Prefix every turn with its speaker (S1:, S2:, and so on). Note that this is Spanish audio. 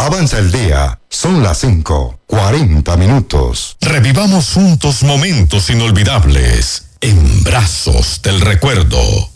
S1: Avanza el día. Son las 5:40.
S2: Revivamos juntos momentos inolvidables en Brazos del Recuerdo.